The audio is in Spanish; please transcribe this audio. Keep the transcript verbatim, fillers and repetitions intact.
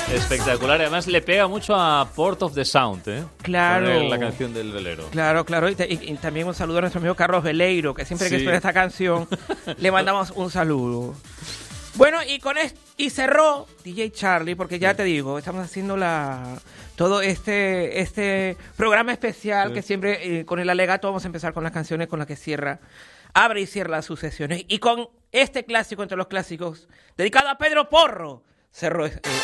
Espectacular, además le pega mucho a Port of the Sound, ¿eh? Claro. Poner la canción del velero. Claro, claro. Y, te, y, y también un saludo a nuestro amigo Carlos Veleiro, que siempre Sí. que suena esta canción le mandamos un saludo. Bueno, y con esto, y cerró D J Charlie, porque ya te digo, estamos haciendo la todo este este programa especial Sí. que siempre eh, con el alegato vamos a empezar con las canciones con las que cierra, abre y cierra las sucesiones. Y con este clásico entre los clásicos, dedicado a Pedro Porro, cerró eh,